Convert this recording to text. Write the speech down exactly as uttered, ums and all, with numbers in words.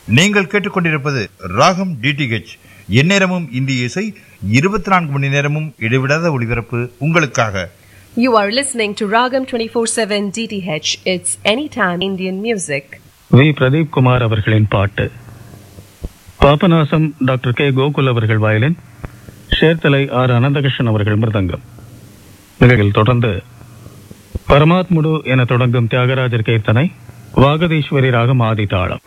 நீங்கள் கேட்டுக்கொண்டிருப்பது ராகம் டிடிஹெச். எந்நேரமும் இந்திய இசை, இருபத்தி நான்கு மணி நேரமும் இடைவிடாத ஒளிபரப்பு உங்களுக்காக. You are listening to Ragam twenty-four seven D T H. It's anytime Indian music. We Pradeep Kumar அவர்களின் பாட்டு. பாபநாசம் டாக்டர் கே கோகுல் அவர்கள் வயலின், சேர்த்தலை ஆர் அனந்தகிருஷ்ணன் அவர்கள் மிருதங்கம். நிகழ்ச்சியில் தொடர்ந்து பரமாத்முடு என தொடங்கும் தியாகராஜர் கீர்த்தனை, வாகதீஸ்வரி ராகம் ஆதி தாளம்.